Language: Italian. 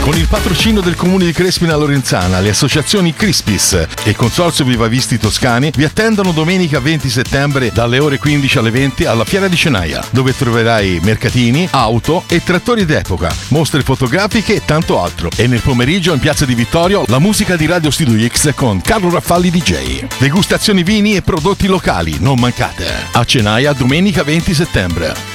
Con il patrocinio del Comune di Crespina Lorenzana, le associazioni Crispis e il Consorzio Vivavisti Toscani vi attendono domenica 20 settembre dalle ore 15 alle 20 alla Fiera di Cenaia, dove troverai mercatini, auto e trattori d'epoca, mostre fotografiche e tanto altro. E nel pomeriggio in Piazza di Vittorio la musica di Radio Studio X con Carlo Raffalli DJ. Degustazioni vini e prodotti locali, non mancate. A Cenaia domenica 20 settembre.